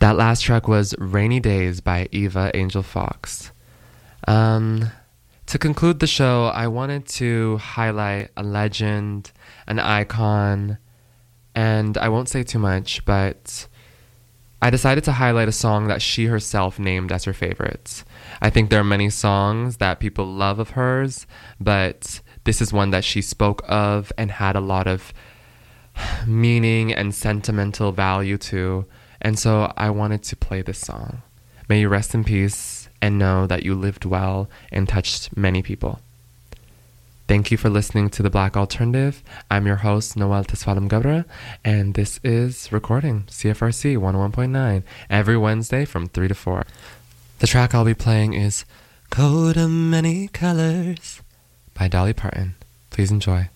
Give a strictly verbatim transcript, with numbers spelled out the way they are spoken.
That last track was Rainy Days by Eva Angel Fox. Um, to conclude the show, I wanted to highlight a legend, an icon, and I won't say too much, but I decided to highlight a song that she herself named as her favorite. I think there are many songs that people love of hers, but this is one that she spoke of and had a lot of meaning and sentimental value to. And so I wanted to play this song. May you rest in peace and know that you lived well and touched many people. Thank you for listening to The Black Alternative. I'm your host, Noel Tesfalem Gabra, and this is Recording, C F R C one oh one point nine, every Wednesday from three to four. The track I'll be playing is Coat of Many Colors by Dolly Parton. Please enjoy.